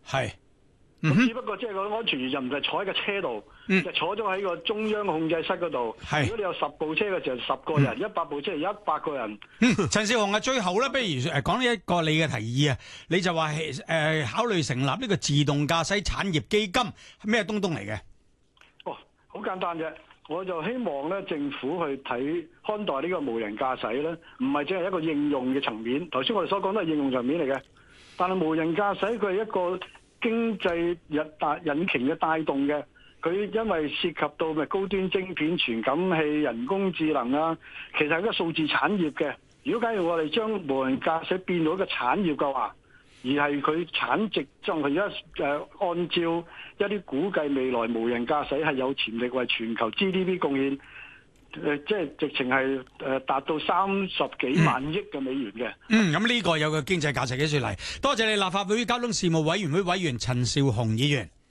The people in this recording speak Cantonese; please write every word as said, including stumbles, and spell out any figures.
係。 咁、 嗯、 只不過即係個安全員就唔係坐喺個車度， 嗯、 就坐咗喺個中央控制室嗰度。如果你有十部車嘅時候，十個人；一百部車，一百個人。 嗯，陳紹雄啊，最後咧，不如誒講呢一個你嘅提議啊，你就話誒、呃、考慮成立呢個自動駕駛產業基金，咩東東嚟嘅？ 哦，好簡單啫，我就希望咧政府去睇看待呢個無人駕駛咧，唔係只係一個應用嘅層面。頭先我哋所講都係應用層面嚟嘅，但係無人駕駛佢係一個經濟引帶引擎嘅帶動嘅，佢因為涉及到咪高端晶片、傳感器、人工智能啊，其實係一個數字產業嘅。如果假如我哋將無人駕駛變到一個產業嘅話，而係佢產值，即係佢而家誒按照一啲估計，未來無人駕駛係有潛力為全球 G D P 貢獻。誒，即係直情係誒達到三十幾萬億嘅美元嘅。 嗯，咁呢個有個經濟價值嘅説嚟。多謝你立法會交通事務委員會委員陳紹雄議員。